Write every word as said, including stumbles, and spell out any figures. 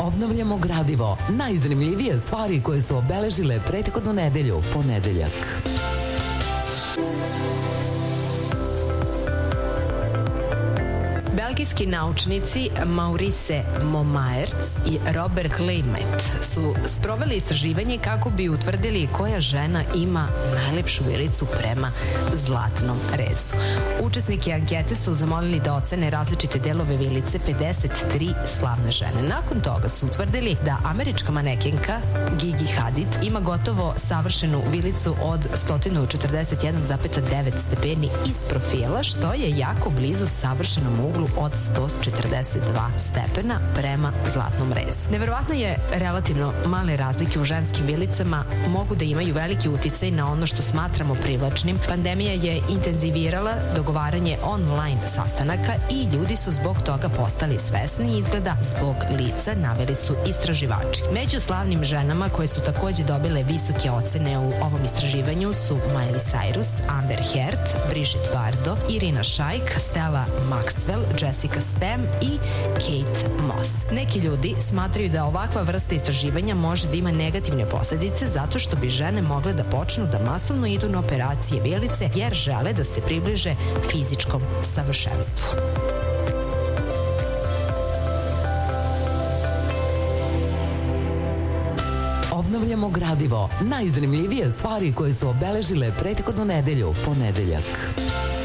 Obnavljamo gradivo. Najzanimljivije stvari koje su obeležile prethodnu nedelju, ponedeljak. Belgijski naučnici Maurice Momaerts i Robert Kleimet su sproveli istraživanje kako bi utvrdili koja žena ima najlepšu vilicu prema zlatnom rezu. Učesnike ankete su zamolili da ocene različite delove vilice pedeset tri slavne žene. Nakon toga su utvrdili da američka manekenka Gigi Hadid ima gotovo savršenu vilicu od sto četrdeset jedan zarez devet stepeni iz profila, što je jako blizu savršenom uglu od sto četrdeset dva stepena prema zlatnom rezu. Neverovatno je relativno male razlike u ženskim vilicama mogu da imaju veliki uticaj na ono što smatramo privlačnim. Pandemija je intenzivirala dogovaranje online sastanaka i ljudi su zbog toga postali svesni izgleda zbog lica, naveli su istraživači. Među slavnim ženama koje su takođe dobile visoke ocene u ovom istraživanju su Miley Cyrus, Amber Heard, Brigitte Bardot, Irina Shayk, Stella Maxwell, Jessica Stem i Kate Moss. Neki ljudi smatraju da ovakva vrsta istraživanja može da ima negativne posledice zato što bi žene mogle da počnu da masovno idu na operacije vilice jer žele da se približe fizičkom savršenstvu. Obnavljamo gradivo. Najzanimljivije stvari koje su obeležile prethodnu nedelju, ponedeljak.